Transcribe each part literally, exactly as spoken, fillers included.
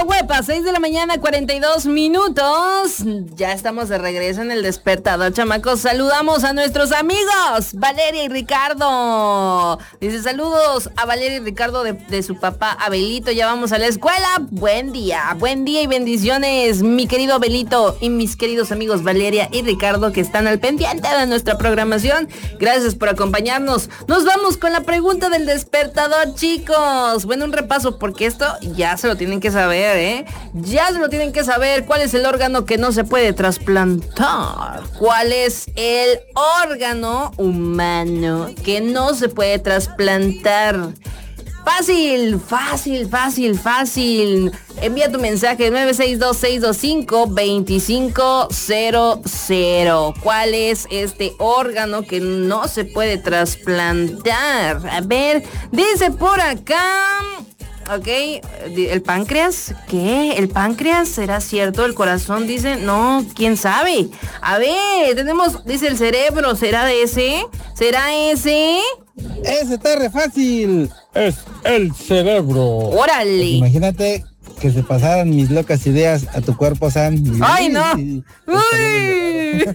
huepa, seis de la mañana, cuarenta y dos minutos. Ya estamos de regreso en el despertador, chamacos. Saludamos a nuestros amigos, Valeria y Ricardo. Dice, saludos a Valeria y Ricardo de, de su papá Abelito. Ya vamos a la escuela. Buen día, buen día y bendiciones, mi querido Abelito y mis queridos amigos Valeria y Ricardo que están al pendiente de nuestra programación. Gracias por acompañarnos. Nos vamos con la pregunta del despertador, chicos. Bueno, un repaso porque esto ya se lo tienen que saber, ¿eh? Ya se lo tienen que saber. ¿Cuál es el órgano que no se puede trasplantar? ¿Cuál es el órgano humano que no se puede trasplantar? Fácil, fácil, fácil, fácil. Envía tu mensaje nueve seis dos, seis dos cinco, dos cinco cero cero. ¿Cuál es este órgano que no se puede trasplantar? A ver, dice por acá... Ok, ¿el páncreas? ¿Qué? ¿El páncreas? ¿Será cierto? ¿El corazón? Dice, no, ¿quién sabe? A ver, tenemos, dice el cerebro, ¿será de ese? ¿Será ese? Ese está re fácil. Es el cerebro. ¡Órale! Pues imagínate que se pasaran mis locas ideas a tu cuerpo, Sam. ¡Ay, no! ¡Uy!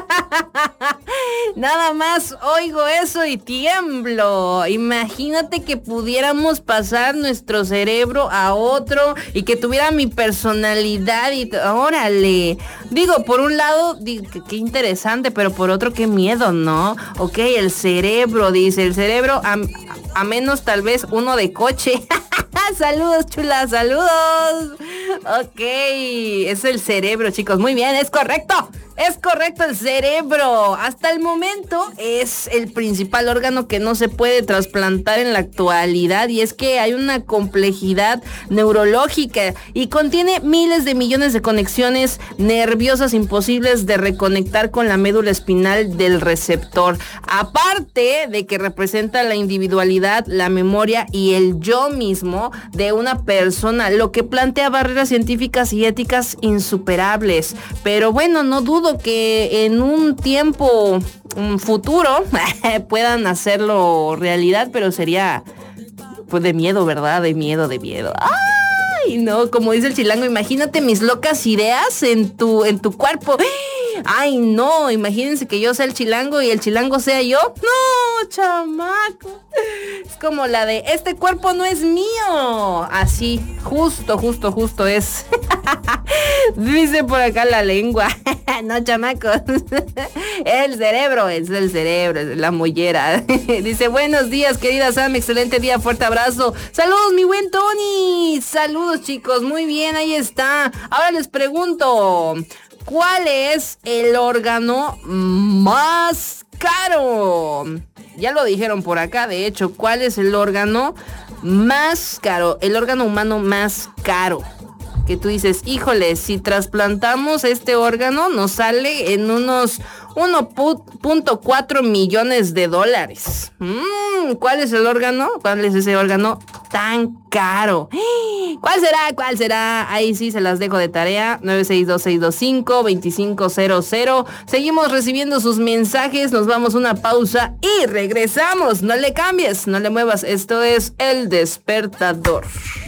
Nada más oigo eso y tiemblo. Imagínate que pudiéramos pasar nuestro cerebro a otro y que tuviera mi personalidad y... ¡Órale! Digo, por un lado, digo, qué interesante, pero por otro, qué miedo, ¿no? Ok, el cerebro, dice, el cerebro, a, a menos tal vez uno de coche. Saludos, chula, saludos. Ok, es el cerebro, chicos. Muy bien, es correcto. Es correcto, el cerebro. Hasta el momento es el principal órgano que no se puede trasplantar en la actualidad. Y es que hay una complejidad neurológica y contiene miles de millones de conexiones nerviosas imposibles de reconectar con la médula espinal del receptor. Aparte de que representa la individualidad, la memoria y el yo mismo de una persona, lo que plantea barreras científicas y éticas insuperables. Pero bueno, no dudo que en un tiempo un futuro puedan hacerlo realidad, pero sería pues de miedo, ¿verdad? De miedo, de miedo. Ay, no, como dice el chilango, imagínate mis locas ideas en tu en tu cuerpo. Ay, no, imagínense que yo sea el chilango y el chilango sea yo. No, chamaco. Es como la de, este cuerpo no es mío. Así, justo, justo, justo es. Dice por acá la lengua. No, chamaco. El cerebro, es el cerebro, es la mollera. Dice, buenos días, querida Sam, excelente día, fuerte abrazo. Saludos, mi buen Tony. Saludos, chicos, muy bien, ahí está. Ahora les pregunto, ¿cuál es el órgano más caro? Ya lo dijeron por acá, de hecho, ¿cuál es el órgano más caro? El órgano humano más caro. Que tú dices, híjole, si trasplantamos este órgano nos sale en unos uno punto cuatro millones de dólares. Mm, ¿Cuál es el órgano? ¿Cuál es ese órgano tan caro? ¿Cuál será? ¿Cuál será? Ahí sí se las dejo de tarea. nueve seis dos, seis dos cinco, dos cinco cero cero. Seguimos recibiendo sus mensajes. Nos vamos a una pausa y regresamos. No le cambies, no le muevas. Esto es El Despertador.